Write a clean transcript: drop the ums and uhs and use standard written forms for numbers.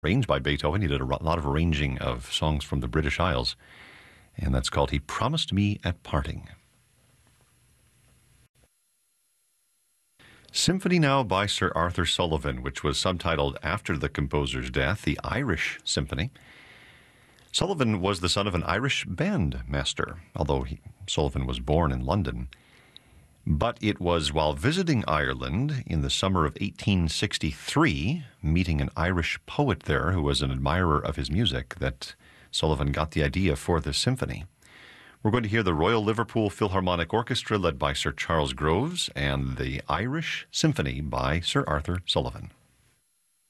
arranged by Beethoven. He did a lot of arranging of songs from the British Isles, and that's called He Promised Me at Parting. Symphony now by Sir Arthur Sullivan, which was subtitled after the composer's death, the Irish Symphony. Sullivan was the son of an Irish bandmaster, although Sullivan was born in London. But it was while visiting Ireland in the summer of 1863, meeting an Irish poet there who was an admirer of his music, that Sullivan got the idea for this symphony. We're going to hear the Royal Liverpool Philharmonic Orchestra led by Sir Charles Groves and the Irish Symphony by Sir Arthur Sullivan.